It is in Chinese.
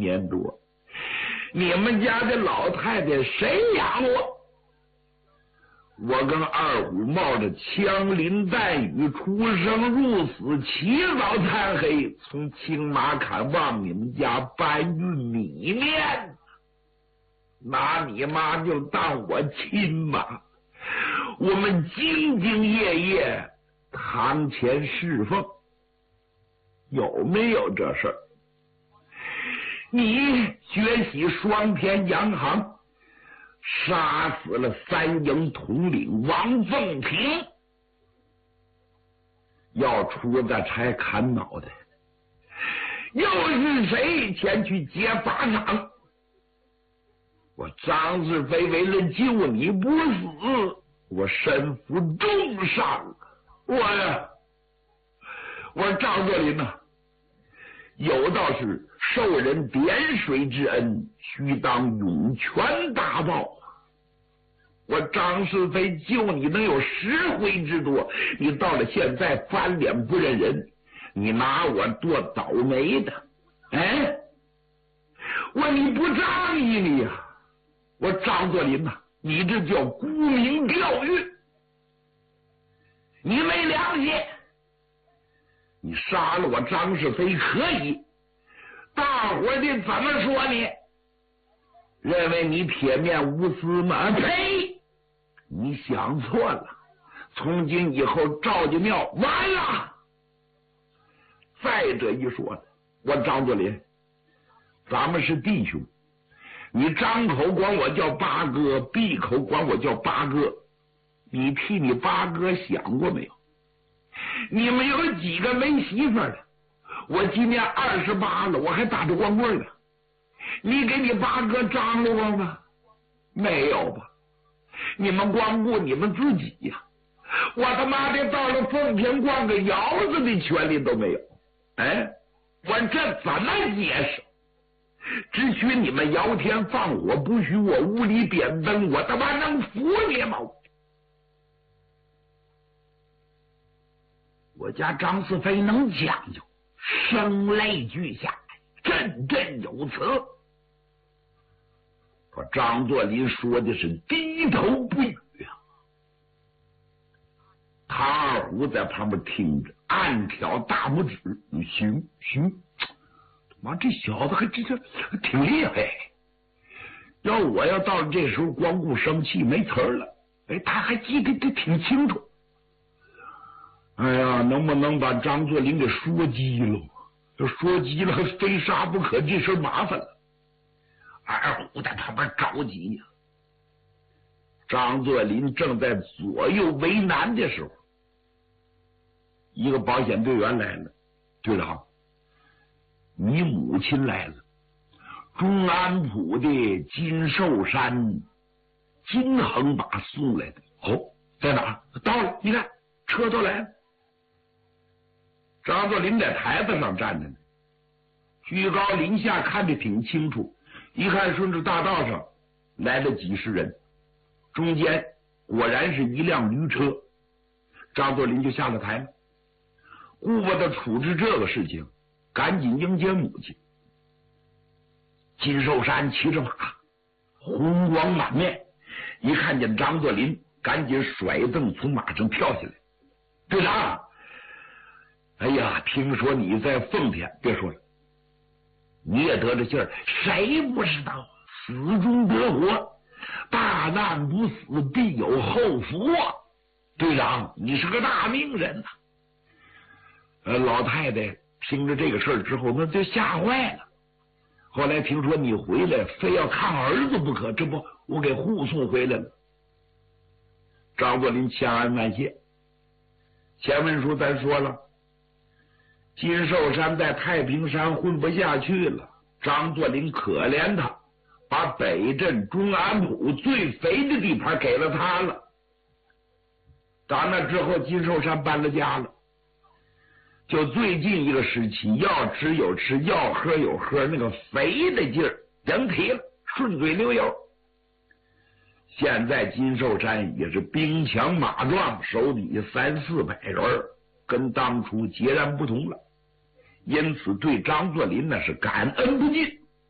年多，你们家的老太太谁养我？我跟二虎冒着枪林弹雨，出生入死，起早贪黑，从青马坎往你们家搬运米面，拿你妈就当我亲妈。我们兢兢业业，堂前侍奉，有没有这事儿？你学习双田洋行，杀死了三营统领王凤平，要出的柴砍脑袋，又是谁前去劫法场？我张世飞为了救你不死，我身负重伤。我张作霖呐，有道是受人点水之恩，须当涌泉大报。我张世飞救你能有10回之多，你到了现在翻脸不认人，你拿我多倒霉的？哎，你不仗义你呀！我张作霖呐，你这叫沽名钓誉，你没良心！你杀了我张世飞可以，大伙的怎么说你？认为你铁面无私吗？呸！你想错了，从今以后赵家庙完了。再者一说，我张作霖，咱们是弟兄，你张口管我叫八哥，闭口管我叫八哥，你替你八哥想过没有？你们有几个没媳妇的？我今年28了，我还打着光棍呢。你给你八哥张罗过吗？没有吧？你们光顾你们自己呀！我他妈的到了奉天逛个窑子的权利都没有。哎，我这怎么解释？只许你们摇天放火，不许我屋里点灯，我他妈能服你吗？我家张世飞能讲究，声泪俱下，振振有词。我张作霖说的是低头不语啊。唐二虎在旁边听着，暗挑大拇指，行，妈这小子还真是挺厉害。要我要到了这时候光顾生气没词儿了，哎，他还记得挺清楚。哎呀，能不能把张作霖给说急了？要说急了，非杀不可，这事麻烦了。二虎在旁边着急呀。张作霖正在左右为难的时候，一个保险队员来了，队长，你母亲来了，中安府的金寿山金横把送来的。哦，在哪儿？到了，你看车都来了。张作霖在台子上站着呢，居高临下看得挺清楚。一看顺着大道上来了几十人，中间果然是一辆驴车。张作霖就下了台了，顾不得处置这个事情，赶紧迎接母亲。金寿山骑着马，红光满面，一看见张作霖，赶紧甩蹬从马上跳下来。队长，哎呀，听说你在奉天，别说了，你也得着信儿，谁不知道死中得活，大难不死必有后福啊！队长，你是个大命人呐！老太太听着这个事儿之后，那就吓坏了。后来听说你回来，非要看儿子不可，这不我给护送回来了。张作霖千恩万谢。前文书咱说了，金寿山在太平山混不下去了，张作霖可怜他，把北镇中安府最肥的地盘给了他了。打那之后，金寿山搬了家了，就最近一个时期，要吃有吃，要喝有喝，那个肥的劲儿整体了，顺嘴溜油。现在金寿山也是兵强马壮，手底下300-400人，跟当初截然不同了。因此对张作霖那是感恩不尽。